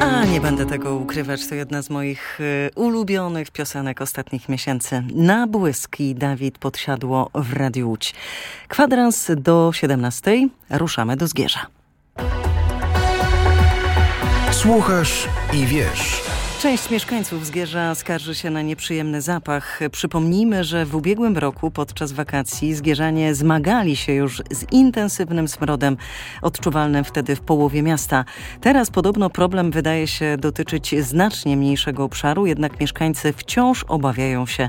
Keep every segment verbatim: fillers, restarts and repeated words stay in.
A nie będę tego ukrywać, to jedna z moich y, ulubionych piosenek ostatnich miesięcy. Na błysk i Dawid Podsiadło w Radiu Łódź. Kwadrans do siedemnastej. Ruszamy do Zgierza. Słuchasz i wiesz. Część mieszkańców Zgierza skarży się na nieprzyjemny zapach. Przypomnijmy, że w ubiegłym roku podczas wakacji zgierzanie zmagali się już z intensywnym smrodem odczuwalnym wtedy w połowie miasta. Teraz podobno problem wydaje się dotyczyć znacznie mniejszego obszaru, jednak mieszkańcy wciąż obawiają się,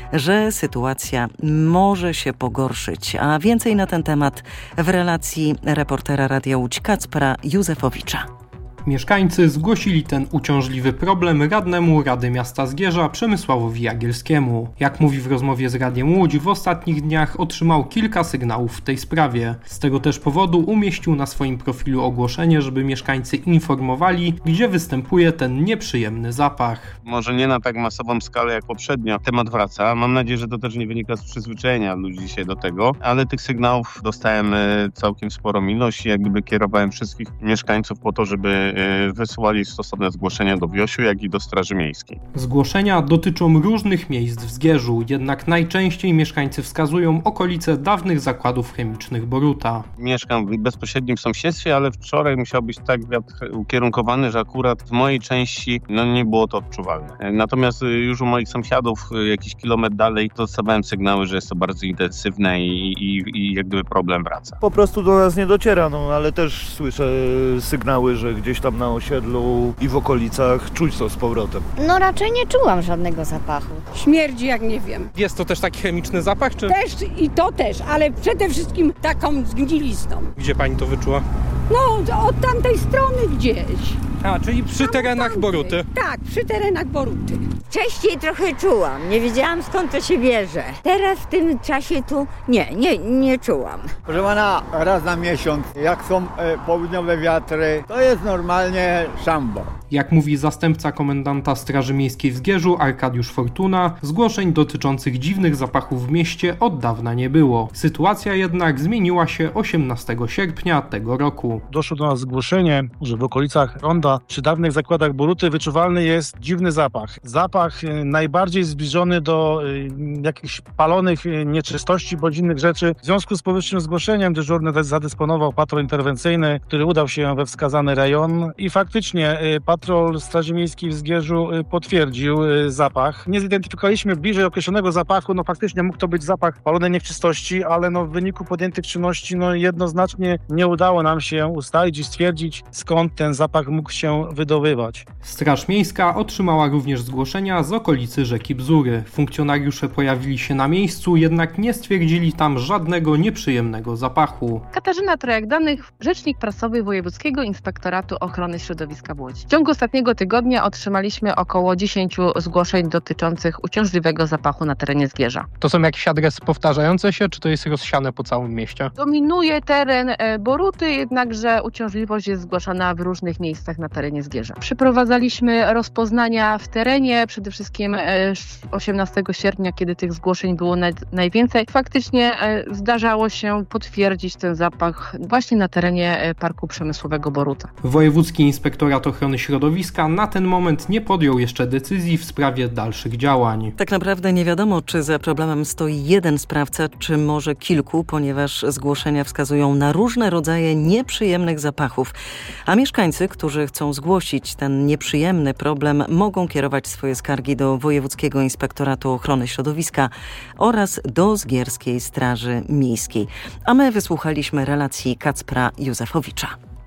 że sytuacja może się pogorszyć. A więcej na ten temat w relacji reportera Radia Łódź Kacpra Józefowicza. Mieszkańcy zgłosili ten uciążliwy problem radnemu Rady Miasta Zgierza Przemysławowi Jagielskiemu. Jak mówi w rozmowie z Radiem Łódź, w ostatnich dniach otrzymał kilka sygnałów w tej sprawie. Z tego też powodu umieścił na swoim profilu ogłoszenie, żeby mieszkańcy informowali, gdzie występuje ten nieprzyjemny zapach. Może nie na tak masową skalę jak poprzednio. Temat wraca. Mam nadzieję, że to też nie wynika z przyzwyczajenia ludzi dzisiaj do tego, ale tych sygnałów dostałem całkiem sporą ilość i jak gdyby kierowałem wszystkich mieszkańców po to, żeby wysyłali stosowne zgłoszenia do Wiosiu, jak i do Straży Miejskiej. Zgłoszenia dotyczą różnych miejsc w Zgierzu, jednak najczęściej mieszkańcy wskazują okolice dawnych zakładów chemicznych Boruta. Mieszkam w bezpośrednim sąsiedztwie, ale wczoraj musiał być tak wiatr ukierunkowany, że akurat w mojej części no, nie było to odczuwalne. Natomiast już u moich sąsiadów jakiś kilometr dalej dostawałem sygnały, że jest to bardzo intensywne i, i, i jak gdyby problem wraca. Po prostu do nas nie dociera, no ale też słyszę sygnały, że gdzieś tam na osiedlu i w okolicach czuć to z powrotem. No raczej nie czułam żadnego zapachu. Śmierdzi jak nie wiem. Jest to też taki chemiczny zapach, czy? Też i to też, ale przede wszystkim taką zgnilistą. Gdzie pani to wyczuła? No, od tamtej strony gdzieś. A, czyli przy terenach Boruty? Tak, przy terenach Boruty. Wcześniej trochę czułam, nie wiedziałam skąd to się bierze. Teraz w tym czasie tu nie, nie, nie czułam. Proszę pana, raz na miesiąc, jak są e, południowe wiatry, to jest normalnie szambo. Jak mówi zastępca komendanta Straży Miejskiej w Zgierzu Arkadiusz Fortuna, zgłoszeń dotyczących dziwnych zapachów w mieście od dawna nie było. Sytuacja jednak zmieniła się osiemnastego sierpnia tego roku. Doszło do nas zgłoszenie, że w okolicach ronda przy dawnych zakładach Boruty wyczuwalny jest dziwny zapach. Zapach najbardziej zbliżony do jakichś palonych nieczystości bądź innych rzeczy. W związku z powyższym zgłoszeniem dyżurny zadysponował patrol interwencyjny, który udał się we wskazany rejon i faktycznie patrol Straży Miejskiej w Zgierzu potwierdził zapach. Nie zidentyfikowaliśmy bliżej określonego zapachu, no faktycznie mógł to być zapach palonej nieczystości, ale no w wyniku podjętych czynności no jednoznacznie nie udało nam się ustalić i stwierdzić, skąd ten zapach mógł się wydobywać. Straż Miejska otrzymała również zgłoszenia z okolicy rzeki Bzury. Funkcjonariusze pojawili się na miejscu, jednak nie stwierdzili tam żadnego nieprzyjemnego zapachu. Katarzyna Trojak-Danych, rzecznik prasowy Wojewódzkiego Inspektoratu Ochrony Środowiska w Łodzi. W ciągu ostatniego tygodnia otrzymaliśmy około dziesięciu zgłoszeń dotyczących uciążliwego zapachu na terenie Zgierza. To są jakieś adresy powtarzające się, czy to jest rozsiane po całym mieście? Dominuje teren Boruty, jednakże uciążliwość jest zgłaszana w różnych miejscach na terenie Zgierza. Przeprowadzaliśmy rozpoznania w terenie, przede wszystkim osiemnastego sierpnia, kiedy tych zgłoszeń było najwięcej. Faktycznie zdarzało się potwierdzić ten zapach właśnie na terenie Parku Przemysłowego Boruta. Wojewódzki Inspektorat Ochrony Środowiska na ten moment nie podjął jeszcze decyzji w sprawie dalszych działań. Tak naprawdę nie wiadomo, czy za problemem stoi jeden sprawca, czy może kilku, ponieważ zgłoszenia wskazują na różne rodzaje nieprzyjemnych zapachów. A mieszkańcy, którzy chcą zgłosić ten nieprzyjemny problem, mogą kierować swoje skargi do Wojewódzkiego Inspektoratu Ochrony Środowiska oraz do Zgierskiej Straży Miejskiej. A my wysłuchaliśmy relacji Kacpra Józefowicza.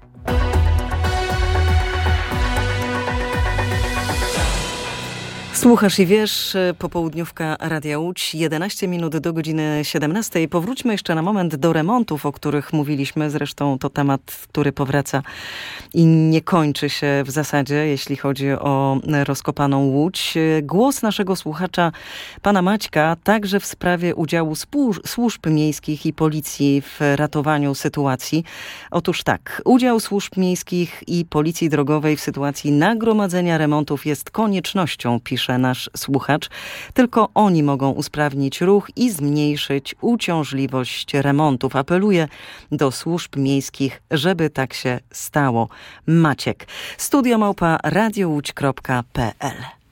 Słuchasz i wiesz, popołudniówka Radia Łódź, jedenaście minut do godziny siedemnastej. Powróćmy jeszcze na moment do remontów, o których mówiliśmy. Zresztą to temat, który powraca i nie kończy się w zasadzie, jeśli chodzi o rozkopaną Łódź. Głos naszego słuchacza, pana Maćka, także w sprawie udziału służb miejskich i policji w ratowaniu sytuacji. Otóż tak, udział służb miejskich i policji drogowej w sytuacji nagromadzenia remontów jest koniecznością, pisze pisze nasz słuchacz. Tylko oni mogą usprawnić ruch i zmniejszyć uciążliwość remontów. Apeluje do służb miejskich, żeby tak się stało. Maciek. studio małpa radio łódź kropka p l